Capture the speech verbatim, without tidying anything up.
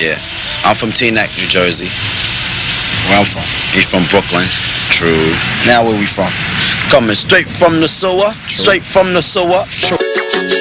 Yeah. I'm from Teaneck, New Jersey. Where I'm from. He's from Brooklyn. True. Now where we from? Coming straight from the sewer. Straight from the sewer. True.